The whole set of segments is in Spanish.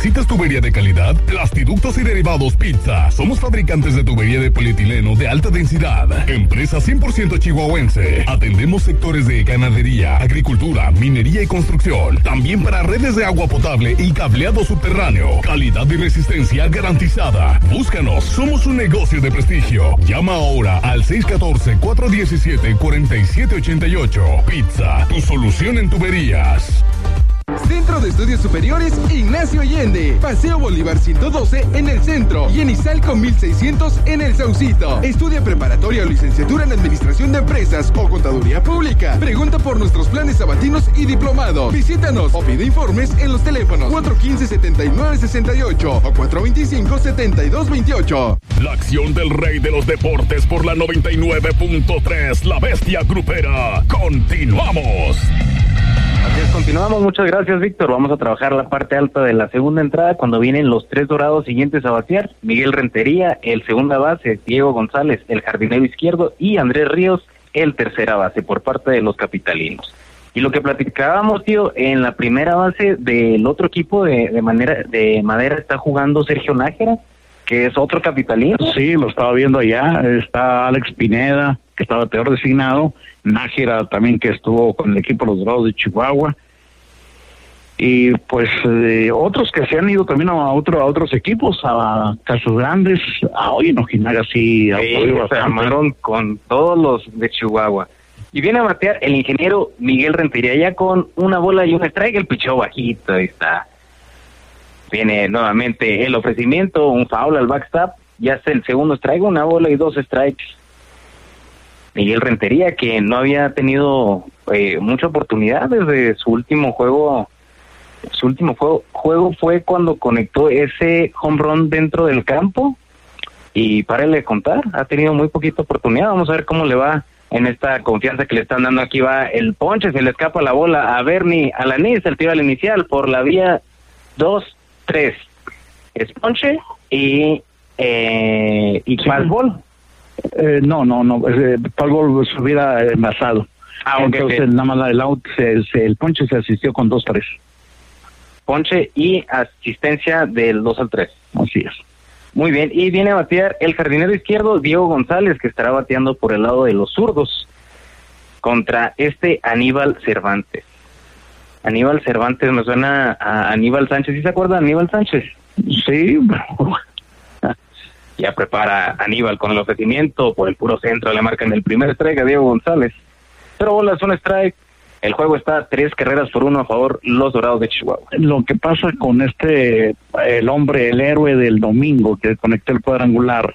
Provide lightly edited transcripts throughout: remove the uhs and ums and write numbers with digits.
¿Necesitas tubería de calidad? Plastiductos y derivados Pizza. Somos fabricantes de tubería de polietileno de alta densidad. Empresa 100% chihuahuense. Atendemos sectores de ganadería, agricultura, minería y construcción. También para redes de agua potable y cableado subterráneo. Calidad y resistencia garantizada. Búscanos. Somos un negocio de prestigio. Llama ahora al 614-417-4788. Pizza, tu solución en tuberías. Centro de Estudios Superiores Ignacio Allende, Paseo Bolívar 112 en el centro y en Izalco 1600 en el Saucito. Estudia preparatoria o licenciatura en Administración de Empresas o Contaduría Pública. Pregunta por nuestros planes sabatinos y diplomado. Visítanos o pide informes en los teléfonos 415-7968 o 425-7228. La acción del rey de los deportes por la 99.3, La Bestia Grupera. Continuamos. Así es, continuamos. Muchas gracias, Víctor. Vamos a trabajar la parte alta de la segunda entrada cuando vienen los tres dorados siguientes a batear. Miguel Rentería, el segunda base, Diego González, el jardinero izquierdo, y Andrés Ríos, el tercera base, por parte de los capitalinos. Y lo que platicábamos, tío, en la primera base del otro equipo de Madera está jugando Sergio Nájera, que es otro capitalino. Sí, lo estaba viendo allá. Está Alex Pineda, que estaba bateador designado. Nájera también, que estuvo con el equipo de los Dorados de Chihuahua. Y pues otros que se han ido también a otros equipos, a Casos Grandes, a hoy en Ojinaga sí se armaron con todos los de Chihuahua. Y viene a batear el ingeniero Miguel Rentería ya con una bola y un strike, el pichó bajito, ahí está. Viene nuevamente el ofrecimiento, un foul al backstop, ya es el segundo strike, una bola y dos strikes. Miguel Rentería, que no había tenido mucha oportunidad desde su último juego. Su último juego fue cuando conectó ese home run dentro del campo, y párale de contar, ha tenido muy poquita oportunidad. Vamos a ver cómo le va en esta confianza que le están dando. Aquí va el ponche, se le escapa la bola a Bernie Alanís, el tiro al inicial por la vía 2-3. Es ponche y fastball. No, Paul se hubiera envasado. Entonces nada más el out, el ponche se asistió con 2-3. Ponche y asistencia del 2-3. Así es. Muy bien, y viene a batear el jardinero izquierdo Diego González, que estará bateando por el lado de los zurdos contra Aníbal Cervantes. Aníbal Cervantes me suena a Aníbal Sánchez. ¿Sí se acuerda de Aníbal Sánchez? Sí. Ya prepara Aníbal con el ofrecimiento por el puro centro, le marcan el primer strike a Diego González. 0 bolas, un strike. El juego está 3-1 a favor los Dorados de Chihuahua. Lo que pasa con el hombre, el héroe del domingo que conectó el cuadrangular,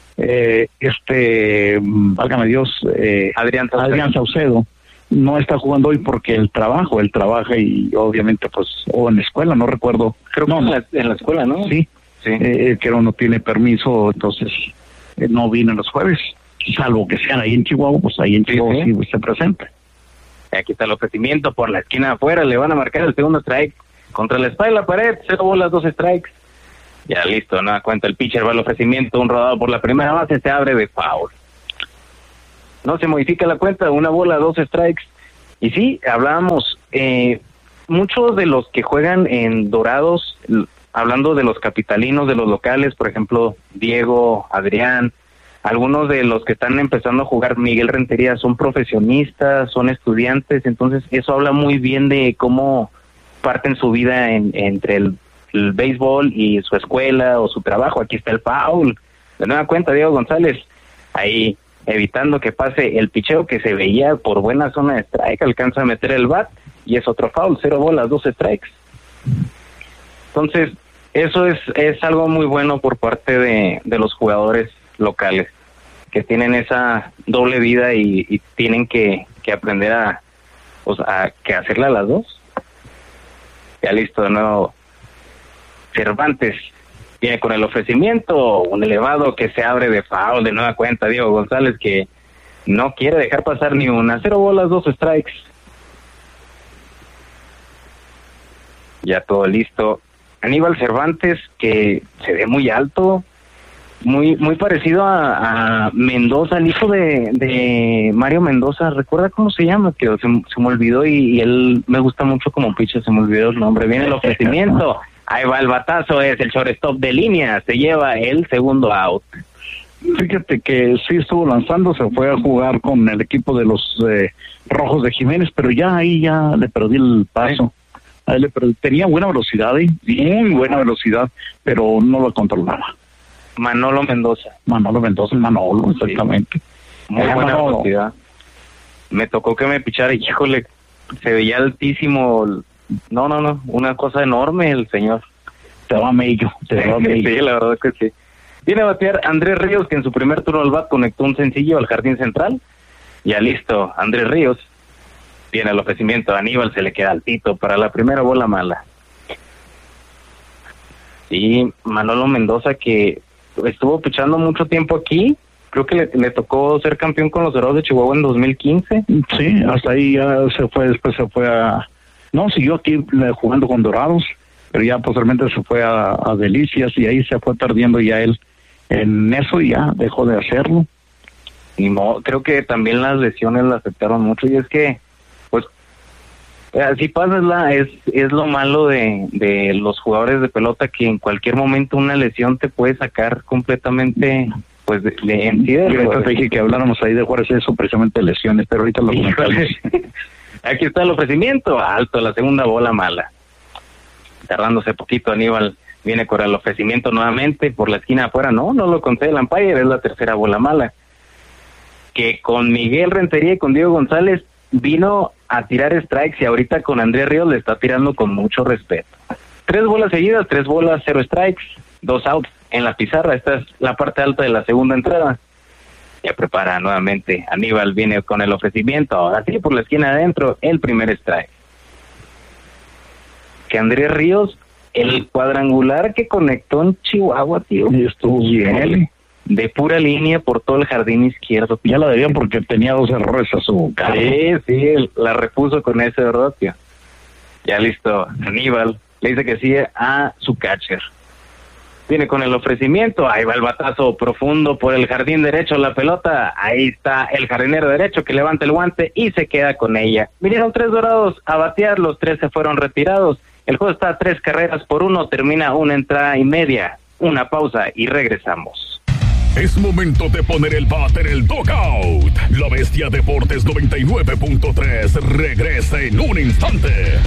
válgame Dios, Adrián Saucedo, no está jugando hoy porque él trabaja y obviamente pues, o en la escuela, no recuerdo. Creo que en la escuela, ¿no? Sí. Que no tiene permiso, entonces no vino los jueves, salvo que sean ahí en Chihuahua, pues ahí en Chihuahua sí se presenta. Aquí está el ofrecimiento por la esquina afuera, le van a marcar el segundo strike contra la espalda de la pared, 0 bolas, 2 strikes. Ya listo, nada cuenta el pitcher, va al ofrecimiento, un rodado por la primera base, se abre de foul. No se modifica la cuenta, 1 bola, 2 strikes. Y sí, hablábamos, muchos de los que juegan en Dorados, hablando de los capitalinos, de los locales, por ejemplo, Diego, Adrián, algunos de los que están empezando a jugar, Miguel Rentería, son profesionistas, son estudiantes, entonces eso habla muy bien de cómo parten su vida entre el béisbol y su escuela o su trabajo. Aquí está el foul, de nueva cuenta Diego González, ahí evitando que pase el picheo que se veía por buena zona de strike, alcanza a meter el bat y es otro foul, 0 bolas, 2 strikes. Entonces, eso es algo muy bueno por parte de los jugadores locales, que tienen esa doble vida y tienen que aprender a hacerle a las dos. Ya listo de nuevo Cervantes, viene con el ofrecimiento, un elevado que se abre de foul, de nueva cuenta Diego González, que no quiere dejar pasar ni una. 0 bolas, 2 strikes. Ya todo listo. Aníbal Cervantes, que se ve muy alto, muy parecido a Mendoza, el hijo de Mario Mendoza. ¿Recuerda cómo se llama? Que se me olvidó, y él me gusta mucho como pitcher, se me olvidó el nombre. Viene el ofrecimiento, Ahí va el batazo, es el shortstop de línea, se lleva el segundo out. Fíjate que sí estuvo lanzando, se fue a jugar con el equipo de los Rojos de Jiménez, pero ahí le perdí el paso. Ahí tenía buena velocidad, muy buena velocidad, pero no lo controlaba. Manolo Mendoza, exactamente. Sí. Muy buena velocidad. Me tocó que me pichara, híjole, se veía altísimo. No, una cosa enorme el señor. Te va mello. Sí, la verdad es que sí. Viene a batear Andrés Ríos, que en su primer turno al bat conectó un sencillo al jardín central. Ya listo, Andrés Ríos. Viene el ofrecimiento a Aníbal, se le queda altito para la primera bola mala. Y Manolo Mendoza, que estuvo pichando mucho tiempo aquí, creo que le tocó ser campeón con los Dorados de Chihuahua en 2015. Sí, hasta ahí ya se fue, después se fue siguió aquí jugando con Dorados, pero ya posteriormente se fue a Delicias y ahí se fue perdiendo ya él en eso y ya dejó de hacerlo. Y no, creo que también las lesiones le afectaron mucho y es que pues así pasa, es lo malo de los jugadores de pelota, que en cualquier momento una lesión te puede sacar completamente pues de en sí. Yo te dije que habláramos ahí de Juárez, eso precisamente lesiones, pero ahorita lo comentamos. Aquí está el ofrecimiento, alto, la segunda bola mala. Tardándose poquito, Aníbal viene con el ofrecimiento nuevamente por la esquina afuera. No lo conté el umpire, es la tercera bola mala. Que con Miguel Rentería y con Diego González vino a tirar strikes y ahorita con Andrés Ríos le está tirando con mucho respeto. 3 bolas seguidas, 3 bolas, 0 strikes, 2 outs en la pizarra. Esta es la parte alta de la segunda entrada. Ya prepara nuevamente. Aníbal viene con el ofrecimiento. Ahora sí, por la esquina adentro, el primer strike. Que Andrés Ríos, el cuadrangular que conectó en Chihuahua, tío. Y estuvo bien. De pura línea por todo el jardín izquierdo. Ya la debían porque tenía 2 errores a su cargo. Sí, la repuso con ese error, tío. Ya listo. Aníbal le dice que sí a su catcher. Viene con el ofrecimiento, ahí va el batazo profundo por el jardín derecho, la pelota, ahí está el jardinero derecho que levanta el guante y se queda con ella. Vinieron 3 Dorados a batear, los 3 se fueron retirados, el juego está a 3 carreras por 1, termina 1 entrada y media, una pausa y regresamos. Es momento de poner el bat en el dugout. La Bestia Deportes 99.3 regresa en un instante.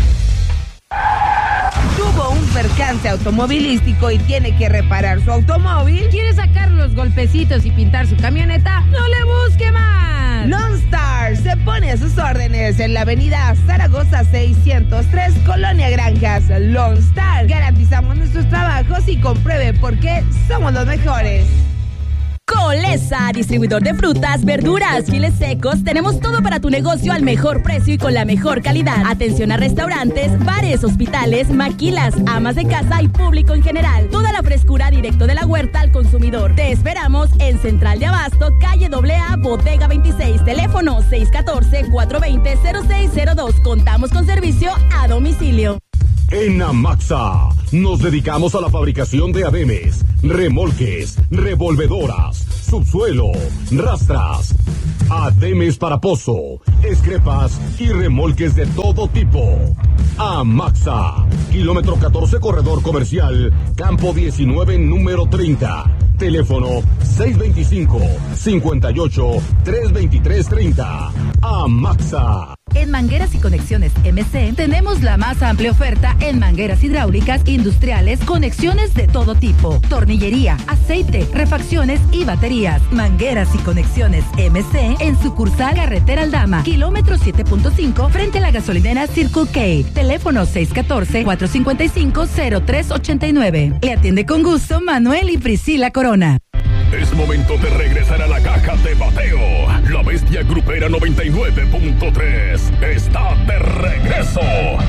Tuvo un percance automovilístico y tiene que reparar su automóvil. ¿Quiere sacar los golpecitos y pintar su camioneta? ¡No le busque más! Lone Star se pone a sus órdenes en la avenida Zaragoza 603, Colonia Granjas. Lone Star, garantizamos nuestros trabajos y compruebe por qué somos los mejores. Colesa, distribuidor de frutas, verduras, chiles secos. Tenemos todo para tu negocio al mejor precio y con la mejor calidad. Atención a restaurantes, bares, hospitales, maquilas, amas de casa y público en general. Toda la frescura directo de la huerta al consumidor. Te esperamos en Central de Abasto, calle AA, Bodega 26. Teléfono 614-420-0602. Contamos con servicio a domicilio. En Amaxa nos dedicamos a la fabricación de ademes, remolques, revolvedoras, subsuelo, rastras, ademes para pozo, escrepas y remolques de todo tipo. Amaxa, kilómetro 14, corredor comercial, campo 19, número 30. Teléfono 625-58-323-30. Amaxa. En Mangueras y Conexiones MC tenemos la más amplia oferta en mangueras hidráulicas, industriales, conexiones de todo tipo, tornillería, aceite, refacciones y baterías. Mangueras y Conexiones MC en sucursal Carretera Aldama, kilómetro 7.5 frente a la gasolinera Circle K. Teléfono 614-455-0389. Le atiende con gusto Manuel y Priscila Corona. Es momento de regresar a la caja de bateo. La Bestia Grupera 99.3 está de regreso.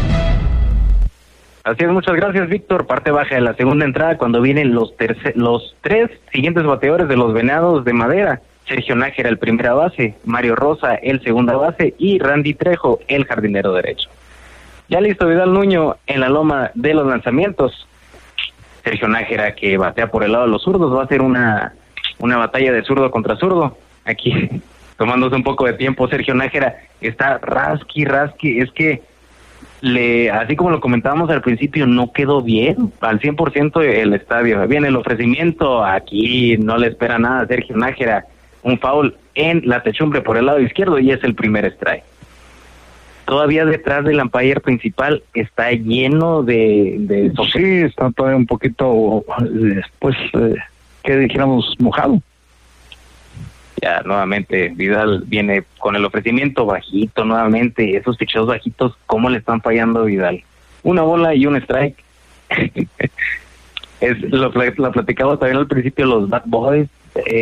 Así es, muchas gracias, Víctor. Parte baja de la segunda entrada cuando vienen los 3 siguientes bateadores de los Venados de Madera. Sergio Nájera, el primera base, Mario Rosa, el segunda base y Randy Trejo, el jardinero derecho. Ya listo Vidal Nuño en la loma de los lanzamientos. Sergio Nájera, que batea por el lado de los zurdos, va a hacer una batalla de zurdo contra zurdo. Aquí, tomándose un poco de tiempo, Sergio Nájera está rasqui, es que así como lo comentábamos al principio, no quedó bien al 100% el estadio. Bien, el ofrecimiento, aquí no le espera nada a Sergio Nájera, un foul en la techumbre por el lado izquierdo y es el primer strike. Todavía detrás del umpire principal está lleno de sí, está todavía un poquito, pues, que dijéramos, mojado. Ya, nuevamente, Vidal viene con el ofrecimiento bajito, nuevamente, esos picheos bajitos, ¿cómo le están fallando a Vidal? Una bola y un strike. Lo platicaba también al principio los Bad Boys,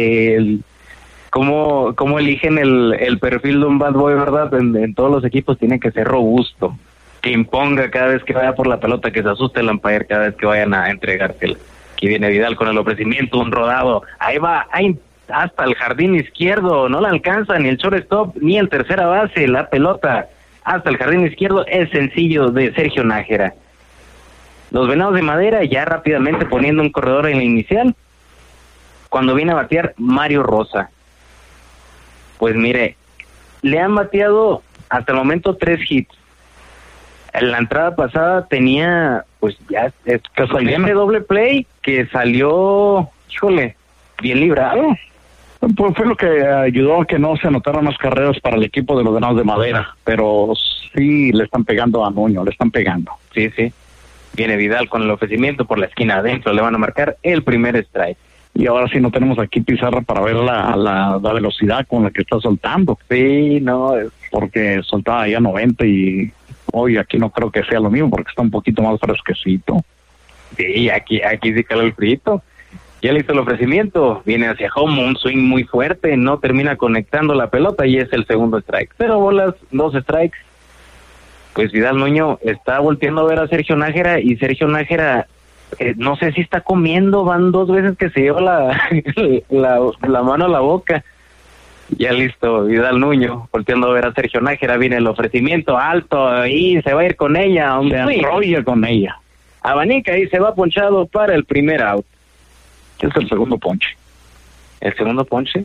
cómo eligen el perfil de un Bad Boy, ¿verdad? En todos los equipos tiene que ser robusto, que imponga cada vez que vaya por la pelota, que se asuste el umpire cada vez que vayan a entregársela. Aquí viene Vidal con el ofrecimiento, un rodado, ahí va, hasta el jardín izquierdo, no la alcanza ni el shortstop ni el tercera base, la pelota hasta el jardín izquierdo, es sencillo de Sergio Nájera. Los Venados de Madera ya rápidamente poniendo un corredor en la inicial, cuando viene a batear Mario Rosa. Pues mire, le han bateado hasta el momento 3 hits. En la entrada pasada tenía, pues ya, ese doble play que salió, híjole, bien librado. Pues fue lo que ayudó a que no se anotaran más carreras para el equipo de los Venados de Madera, pero sí le están pegando a Nuño, le están pegando. Sí. Viene Vidal con el ofrecimiento por la esquina adentro, le van a marcar el primer strike. Y ahora sí no tenemos aquí pizarra para ver la velocidad con la que está soltando. Sí, no. Porque soltaba ya 90 y hoy aquí no creo que sea lo mismo porque está un poquito más fresquecito. Sí, aquí sí cala el frito. Ya le hizo el ofrecimiento, viene hacia home, un swing muy fuerte, no termina conectando la pelota y es el segundo strike. 0 bolas, 2 strikes. Pues Vidal Nuño está volteando a ver a Sergio Nájera y Sergio Nájera, no sé si está comiendo, van 2 veces que se lleva la mano a la boca. Ya listo, Vidal Nuño volteando a ver a Sergio Nájera, viene el ofrecimiento alto y se va a ir con ella. Se enrolla con ella. Abanica y se va ponchado para el primer out. Es el segundo ponche. ¿El segundo ponche?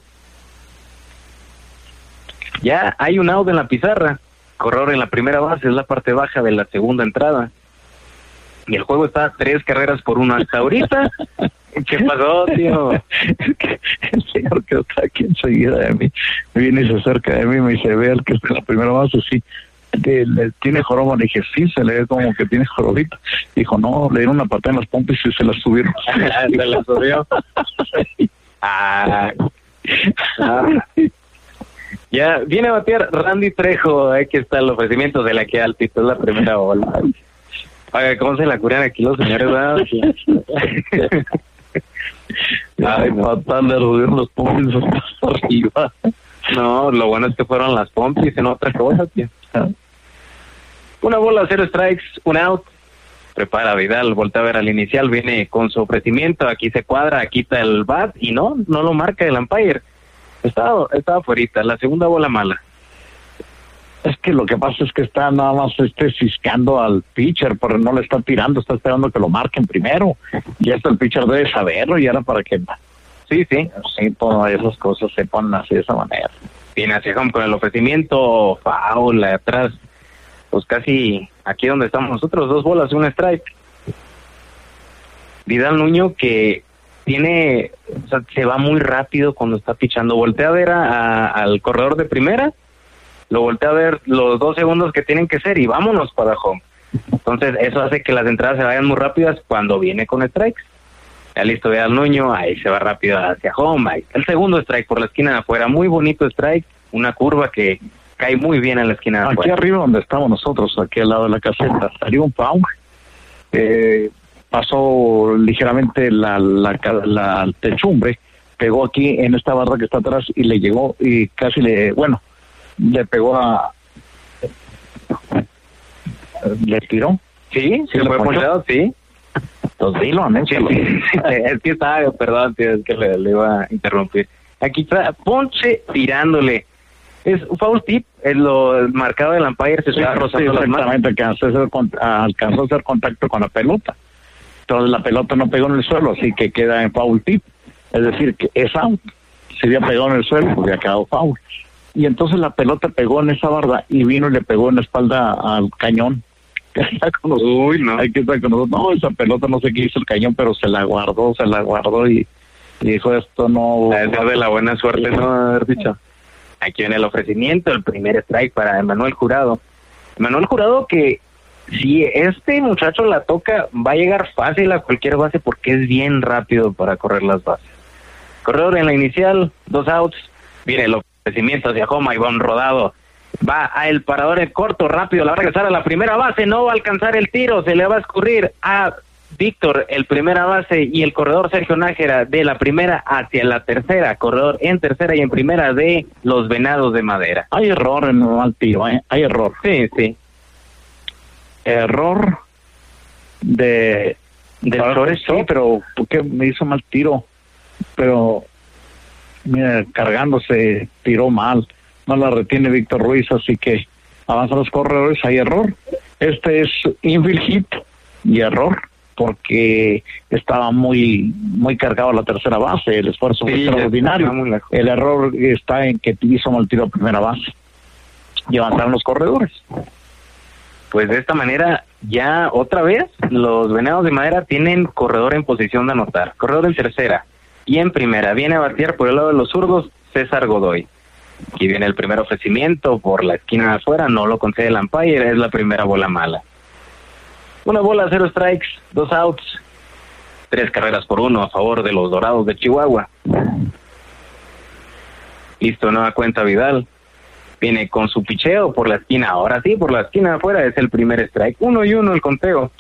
Ya hay un out en la pizarra. Corredor en la primera base, es la parte baja de la segunda entrada. Y el juego está 3 carreras por 1 hasta ahorita. ¿Qué pasó, tío? Es que el señor que está aquí enseguida de mí viene y se acerca de mí y me dice, ve el que está en la primera base, sí. ¿Tiene joroba? Le dije, sí, se le ve como que tiene jorobita. Dijo, no, le dieron una patada en las pompas y se las subieron. ¿Se las subió? Ya, viene a batear Randy Trejo. Aquí está el ofrecimiento de la que altito es la primera bola. Oiga, ¿cómo se la curan aquí los señores? Ay, fatal de subir los pompis hasta arriba. No, lo bueno es que fueron las pompis en otra cosa, tío. 1 bola, 0 strikes, 1 out. Prepara Vidal, voltea a ver al inicial, viene con su ofrecimiento, aquí se cuadra, quita el bat y no lo marca el umpire. Estaba afuerita, la segunda bola mala. Es que lo que pasa es que está nada más ciscando al pitcher, pero no le está tirando, está esperando que lo marquen primero. Y hasta el pitcher debe saberlo y ahora para que... Sí, todas esas cosas se ponen así de esa manera. Viene hacia home con el ofrecimiento, foul atrás, pues casi aquí donde estamos nosotros, 2 bolas, 1 strike. Vidal Nuño que tiene, o sea, se va muy rápido cuando está pichando, voltea a ver al corredor de primera, lo voltea a ver los 2 segundos que tienen que ser y vámonos para home. Entonces eso hace que las entradas se vayan muy rápidas cuando viene con strikes. Ya listo, Vidal Nuño, ahí se va rápido hacia home, ahí. El segundo strike por la esquina de afuera, muy bonito strike, una curva que cae muy bien en la esquina de afuera. Aquí arriba donde estamos nosotros, aquí al lado de la caseta, salió un foul, pasó ligeramente la techumbre, pegó aquí en esta barra que está atrás y le llegó y casi le pegó le tiró. Sí, se fue ponchado, sí. Entonces dilo, anéchalo. Es que estaba, perdón, tío, es que le iba a interrumpir. Aquí está, ponche tirándole. Es un foul tip, es lo marcado del umpire, se está rozando las manos. Exactamente, alcanzó a hacer contacto con la pelota. Entonces la pelota no pegó en el suelo, así que queda en foul tip. Es decir, que es out. Si había pegado en el suelo, pues había quedado foul. Y entonces la pelota pegó en esa barda y vino y le pegó en la espalda al cañón estar con nosotros. Uy, no. Hay que estar con nosotros. No, esa pelota no sé qué hizo el cañón, pero se la guardó y dijo, esto no... Esa de la buena suerte, no haber dicho. Aquí viene el ofrecimiento, el primer strike para Emanuel Jurado. Emanuel Jurado que si este muchacho la toca, va a llegar fácil a cualquier base porque es bien rápido para correr las bases. Corredor en la inicial, 2 outs. Viene el ofrecimiento hacia home, Iván Rodado. Va a el parador en corto, rápido, la va a regresar a la primera base, no va a alcanzar el tiro, se le va a escurrir a Víctor, el primera base, y el corredor Sergio Nájera de la primera hacia la tercera, corredor en tercera y en primera de los Venados de Madera. Hay error en el mal tiro, hay error. Sí. Error del shortstop. Sí, pero porque me hizo mal tiro, pero mira, cargándose, tiró mal, no la retiene Víctor Ruiz, así que avanzan los corredores, hay error. Este es infield hit y error, porque estaba muy cargado la tercera base, el esfuerzo fue extraordinario. El error está en que hizo mal tiro a primera base y avanzaron los corredores. Pues de esta manera, ya otra vez, los Venados de Madera tienen corredor en posición de anotar, corredor en tercera y en primera. Viene a batear por el lado de los zurdos César Godoy. Aquí viene el primer ofrecimiento por la esquina de afuera, no lo concede el umpire, es la primera bola mala. 1 bola, 0 strikes, 2 outs, 3 carreras por 1 a favor de los Dorados de Chihuahua. Listo, nueva cuenta Vidal. Viene con su picheo por la esquina, ahora sí, por la esquina de afuera es el primer strike. 1-1 el conteo.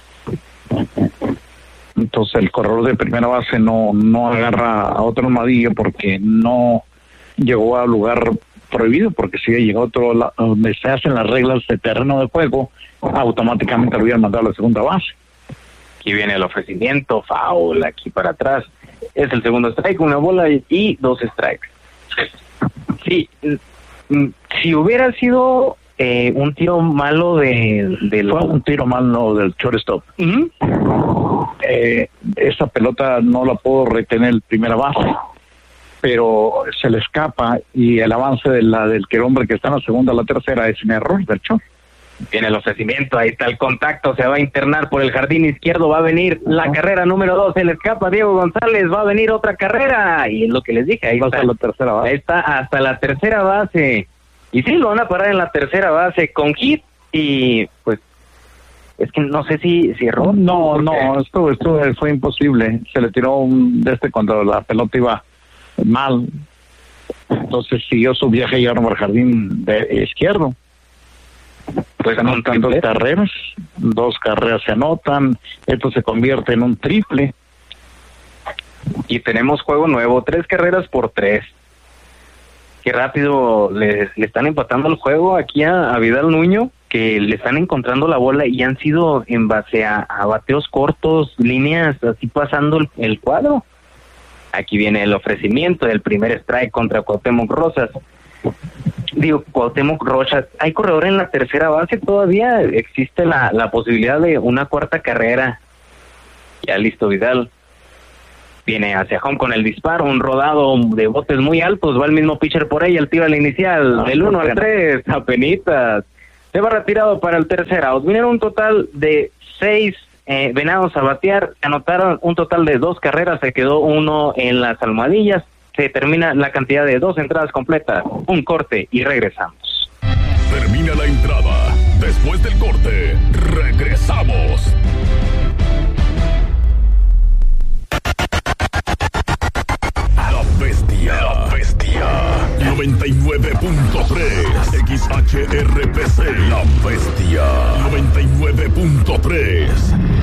Entonces el corredor de primera base no agarra a otro armadillo porque no llegó al lugar prohibido, porque si llegó a otro lado donde se hacen las reglas de terreno de juego, automáticamente lo hubieran mandado a la segunda base. Aquí viene el ofrecimiento, foul aquí para atrás. Es el segundo strike, 1 bola y 2 strikes. Sí, si hubiera sido un tiro malo fue un tiro malo del shortstop. Esa pelota no la puedo retener el primera base, pero se le escapa y el avance del hombre que está en la segunda a la tercera es un error del short. Viene el ofrecimiento, ahí está el contacto, se va a internar por el jardín izquierdo, va a venir la carrera número 2, se le escapa Diego González, va a venir otra carrera, y es lo que les dije, ahí está la tercera base. Ahí está hasta la tercera base, y sí, lo van a parar en la tercera base con hit, y pues, es que no sé si erró. No, esto fue imposible, se le tiró cuando la pelota iba mal, entonces siguió su viaje y llegaron al jardín izquierdo. Pues anotan 2 carreras se anotan, esto se convierte en un triple. Y tenemos juego nuevo, 3 carreras por 3. Qué rápido le están empatando el juego aquí a Vidal Nuño, que le están encontrando la bola y han sido en base a bateos cortos, líneas así pasando el cuadro. Aquí viene el ofrecimiento del primer strike contra Cuauhtémoc Rosas. Cuauhtémoc Rocha, hay corredor en la tercera base, todavía existe la posibilidad de una cuarta carrera. Ya listo Vidal. Viene hacia home con el disparo, un rodado de botes muy altos, va el mismo pitcher por ella, el tiro al inicial, del 1 al 3, apenitas. Se va retirado para el tercer out. Vinieron un total de 6 Venados a batear, anotaron un total de 2 carreras, se quedó 1 en las almohadillas. Se termina la cantidad de 2 entradas completas, un corte y regresamos. Termina la entrada. Después del corte, regresamos. La bestia. 99.3 XHRPC. La bestia. 99.3